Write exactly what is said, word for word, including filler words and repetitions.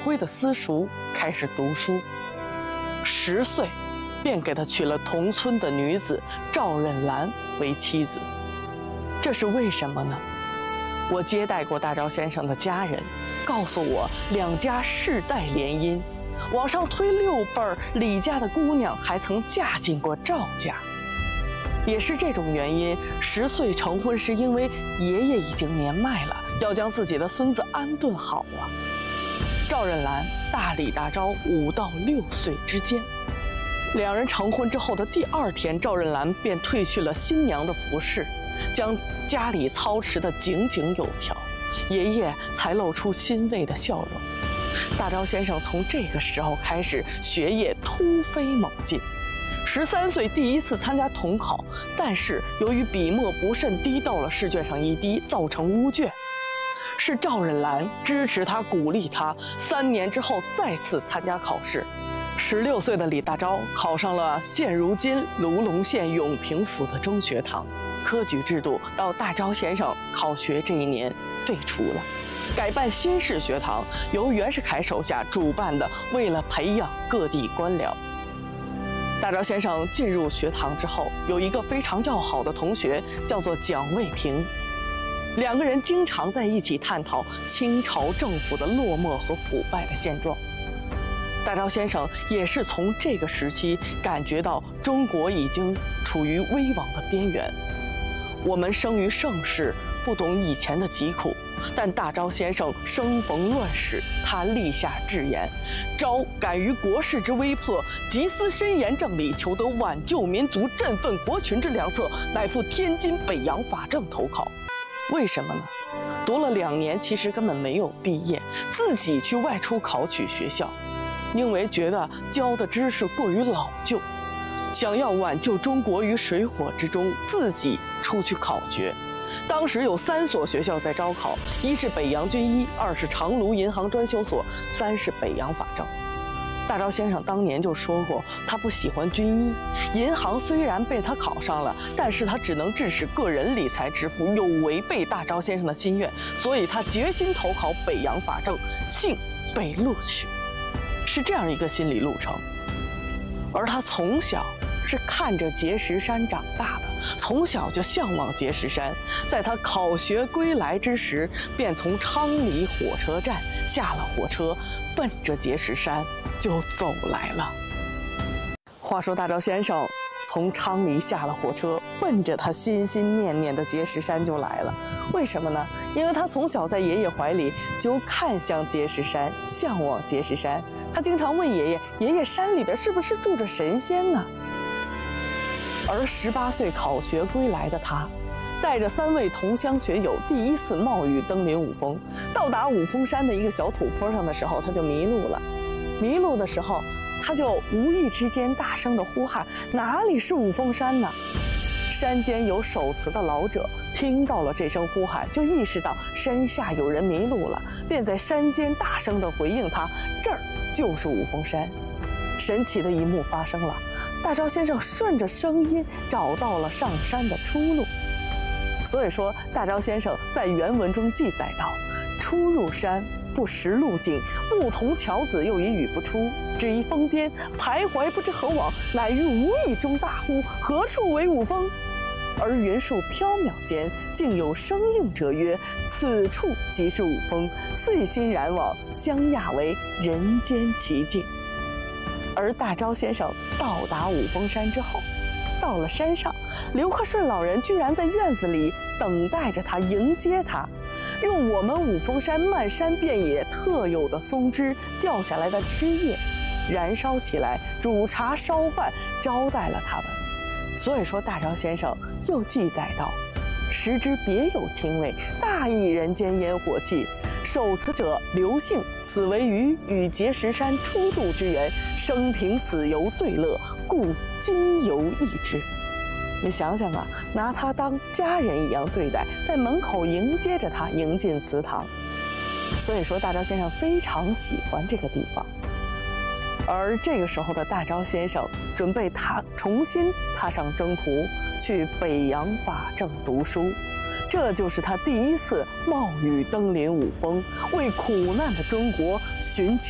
归的私塾开始读书。十岁，便给他娶了同村的女子赵任兰为妻子。这是为什么呢？我接待过大钊先生的家人，告诉我两家世代联姻，往上推六辈儿，李家的姑娘还曾嫁进过赵家。也是这种原因，十岁成婚是因为爷爷已经年迈了，要将自己的孙子安顿好啊。赵任兰大李大钊五到六岁之间，两人成婚之后的第二天，赵任兰便褪去了新娘的服饰，将家里操持得井井有条，爷爷才露出欣慰的笑容。大钊先生从这个时候开始学业突飞猛进，十三岁第一次参加统考，但是由于笔墨不慎滴到了试卷上一滴，造成乌卷。是赵任兰支持他、鼓励他，三年之后再次参加考试。十六岁的李大钊考上了现如今卢龙县永平府的中学堂，科举制度到大钊先生考学这一年废除了，改办新式学堂，由袁世凯手下主办的，为了培养各地官僚。大钊先生进入学堂之后，有一个非常要好的同学，叫做蒋渭平。两个人经常在一起探讨清朝政府的落寞和腐败的现状。大钊先生也是从这个时期感觉到中国已经处于危亡的边缘。我们生于盛世，不懂以前的疾苦，但大钊先生生逢乱世，他立下志言：钊敢于国事之危迫，急思深严正理，求得挽救民族、振奋国群之良策，乃赴天津北洋法政投考。为什么呢？读了两年，其实根本没有毕业，自己去外出考取学校，因为觉得教的知识过于老旧，想要挽救中国于水火之中，自己出去考学。当时有三所学校在招考，一是北洋军医，二是长卢银行专修所，三是北洋法政。大钊先生当年就说过，他不喜欢军医，银行虽然被他考上了，但是他只能致使个人理财致富，有违背大钊先生的心愿，所以他决心投考北洋法政，幸被录取，是这样一个心理路程。而他从小是看着碣石山长大的，从小就向往碣石山。在他考学归来之时，便从昌黎火车站下了火车，奔着碣石山就走来了。话说大钊先生从昌黎下了火车，奔着他心心念念的碣石山就来了。为什么呢？因为他从小在爷爷怀里就看向碣石山，向往碣石山。他经常问爷爷：“爷爷，山里边是不是住着神仙呢？”而十八岁考学归来的他，带着三位同乡学友，第一次冒雨登临五峰。到达五峰山的一个小土坡上的时候，他就迷路了。迷路的时候，他就无意之间大声地呼喊：“哪里是五峰山呢？”山间有手持的老者听到了这声呼喊，就意识到山下有人迷路了，便在山间大声地回应他：“这儿就是五峰山。”神奇的一幕发生了，大钊先生顺着声音找到了上山的出路。所以说，大钊先生在原文中记载道：“初入山，不识路径，牧童樵子又已语不出，只一峰巅，徘徊不知何往，乃于无意中大呼：何处为五峰？而云树缥缈间，竟有声应者曰：此处即是五峰。遂欣然往，相讶为人间奇境。”而大钊先生到达五峰山之后，到了山上，刘克顺老人居然在院子里等待着他，迎接他，用我们五峰山漫山遍野特有的松枝掉下来的枝叶燃烧起来，煮茶烧饭，招待了他们。所以说，大钊先生又记载道：“食之别有清味，大益人间烟火气。受此者刘姓，此为于与碣石山初度之缘，生平此游最乐，故今犹忆之。”你想想啊，拿他当家人一样对待，在门口迎接着他，迎进祠堂。所以说，大钊先生非常喜欢这个地方。而这个时候的大钊先生准备踏重新踏上征途，去北洋法政读书。这就是他第一次冒雨登临五峰，为苦难的中国寻求